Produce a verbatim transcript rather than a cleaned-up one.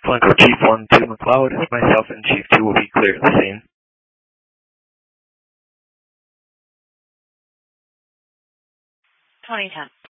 Flanco Chief one two McLeod, myself and Chief two will be clear at the scene. twenty ten.